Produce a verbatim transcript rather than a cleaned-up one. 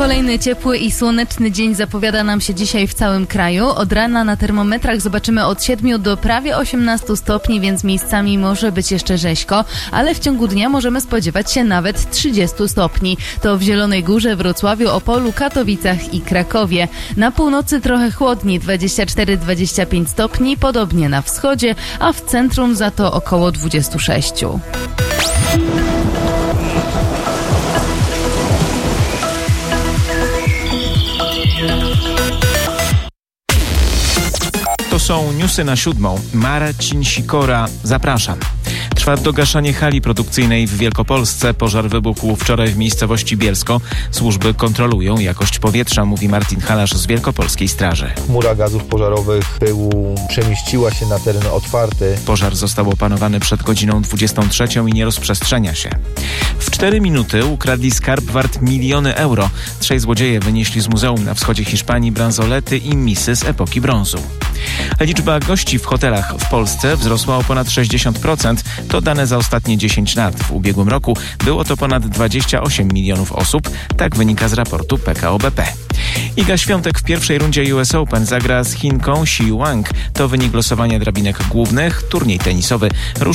Kolejny ciepły i słoneczny dzień zapowiada nam się dzisiaj w całym kraju. Od rana na termometrach zobaczymy od siedmiu do prawie osiemnastu stopni, więc miejscami może być jeszcze rzeźko, ale w ciągu dnia możemy spodziewać się nawet trzydziestu stopni. To w Zielonej Górze, Wrocławiu, Opolu, Katowicach i Krakowie. Na północy trochę chłodniej, dwadzieścia cztery do dwudziestu pięciu stopni, podobnie na wschodzie, a w centrum za to około dwudziestu sześciu. To są newsy na siódmą. Marcin Sikora, zapraszam. Trwa dogaszanie hali produkcyjnej w Wielkopolsce. Pożar wybuchł wczoraj w miejscowości Bielsko. Służby kontrolują jakość powietrza, mówi Martin Halarz z Wielkopolskiej Straży. Chmura gazów pożarowych, pyłu przemieściła się na teren otwarty. Pożar został opanowany przed godziną dwudziestą trzecią i nie rozprzestrzenia się. W cztery minuty ukradli skarb wart miliony euro. Trzej złodzieje wynieśli z muzeum na wschodzie Hiszpanii bransolety i misy z epoki brązu. Liczba gości w hotelach w Polsce wzrosła o ponad sześćdziesiąt procent. To dane za ostatnie dziesięć lat. W ubiegłym roku było to ponad dwadzieścia osiem milionów osób. Tak wynika z raportu P K O B P. Iga Świątek w pierwszej rundzie U S Open zagra z Chinką Xi Wang. To wynik losowania drabinek głównych. Turniej tenisowy